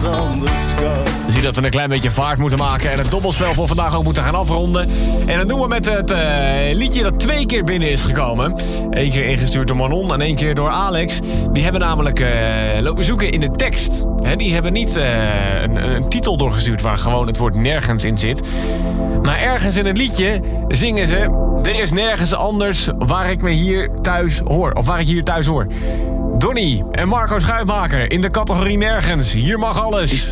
Zie dat we een klein beetje vaart moeten maken en het dobbelspel voor vandaag ook moeten gaan afronden. En dat doen we met het liedje dat 2 keer binnen is gekomen. 1 keer ingestuurd door Manon en 1 keer door Alex. Die hebben namelijk lopen zoeken in de tekst. Die hebben niet een titel doorgestuurd waar gewoon het woord nergens in zit. Maar ergens in het liedje zingen ze: er is nergens anders waar ik me hier thuis hoor. Of waar ik hier thuis hoor. Donnie en Marco Schuitmaker in de categorie nergens. Hier mag alles.